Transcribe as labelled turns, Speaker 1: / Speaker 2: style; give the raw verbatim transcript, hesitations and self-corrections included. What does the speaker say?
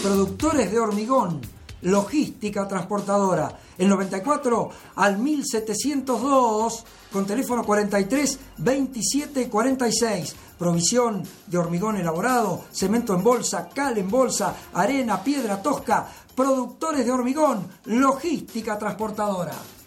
Speaker 1: productores de hormigón, logística transportadora. El noventa y cuatro al mil setecientos dos con teléfono cuarenta y tres veintisiete cuarenta y seis. Provisión de hormigón elaborado, cemento en bolsa, cal en bolsa, arena, piedra tosca. Productores de hormigón, logística transportadora.